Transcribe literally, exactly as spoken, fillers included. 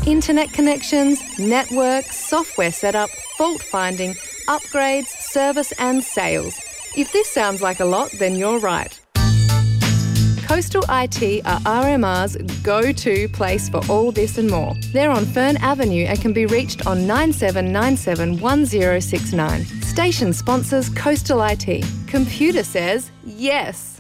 Internet connections, network, software setup, fault finding, upgrades, service and sales. If this sounds like a lot, then you're right. Coastal I T are R M R's go-to place for all this and more. They're on Fern Avenue and can be reached on nine seven nine seven one zero six nine. Station sponsors Coastal I T. Computer says yes.